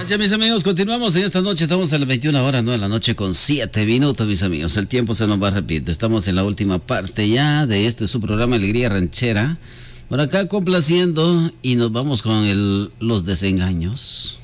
Gracias, mis amigos. Continuamos en esta noche. Estamos a las 21 horas, ¿no? De la noche con 7 minutos, mis amigos. El tiempo se nos va rápido. Estamos en la última parte ya de este su programa Alegría Ranchera. Por acá complaciendo y nos vamos con los desengaños.